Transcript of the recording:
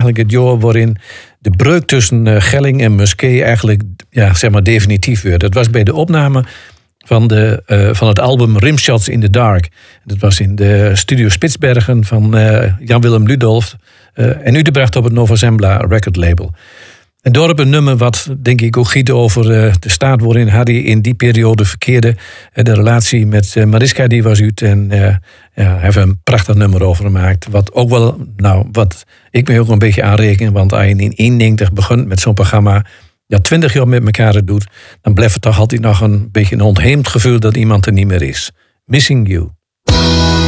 eigenlijk het jaar waarin de breuk tussen Gelling en Musquet eigenlijk definitief werd. Dat was bij de opname van het album Rimshots in the Dark. Dat was in de studio Spitsbergen van Jan-Willem Ludolf en uitgebracht op het Nova Zembla record label. En door op een nummer wat, denk ik, ook giet over de staat waarin Harry in die periode verkeerde. De relatie met Mariska die was uit. En hij heeft een prachtig nummer over gemaakt. Wat ook wel, wat ik me ook een beetje aanreken. Want als je in 1991 begint met zo'n programma, 20 jaar met elkaar doet, dan blijft het toch altijd nog een beetje een ontheemd gevoel dat iemand er niet meer is. Missing You.